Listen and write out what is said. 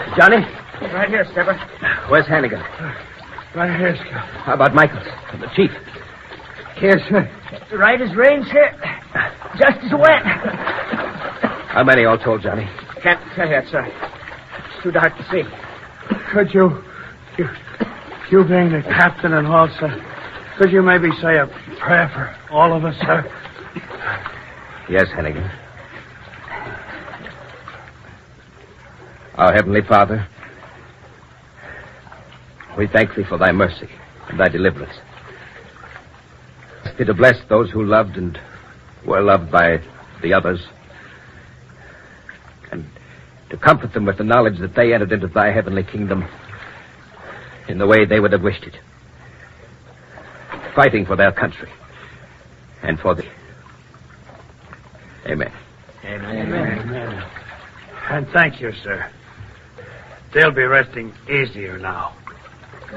Johnny? Right here, Stepper. Where's Hannigan? Right here, Scout. How about Michaels? The chief? Here, sir. Right as rain, sir. Just as wet. How many all told, Johnny? Can't tell yet, sir. It's too dark to see. Could you being the captain and all, sir, could you maybe say a prayer for all of us, sir? Yes, Hannigan. Our Heavenly Father, we thank Thee for Thy mercy and Thy deliverance. Ask Thee to bless those who loved and were loved by the others, and to comfort them with the knowledge that they entered into Thy heavenly kingdom in the way they would have wished it, fighting for their country and for Thee. Amen. Amen. Amen. And thank you, sir. They'll be resting easier now.